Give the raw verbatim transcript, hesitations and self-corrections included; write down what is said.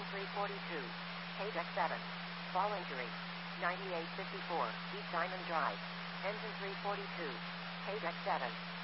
three forty-two. K-Deck seven. Fall injury. ninety-eight fifty-four, East Diamond Drive. Engine three forty-two. K-Deck seven.